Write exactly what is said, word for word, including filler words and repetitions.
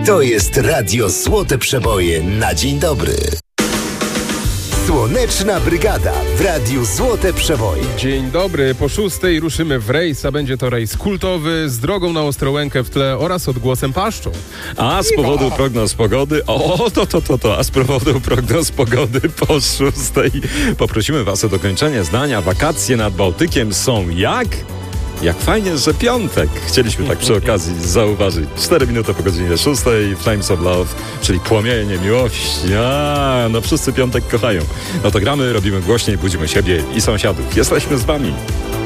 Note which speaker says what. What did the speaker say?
Speaker 1: To jest Radio Złote Przeboje na dzień dobry. Słoneczna Brygada w Radiu Złote Przeboje.
Speaker 2: Dzień dobry, po szóstej ruszymy w rejs, a będzie to rejs kultowy z drogą na Ostrołękę w tle oraz odgłosem paszczą.
Speaker 3: A z powodu prognoz pogody, o to, to, to, to, a z powodu prognoz pogody po szóstej poprosimy was o dokończenie zdania. Wakacje nad Bałtykiem są jak? Jak fajnie, że piątek. Chcieliśmy tak przy okazji zauważyć. Cztery minuty po godzinie szóstej, Flames of Love, czyli płomienie miłości. A, no wszyscy piątek kochają. No to gramy, robimy głośniej, budzimy siebie i sąsiadów. Jesteśmy z wami.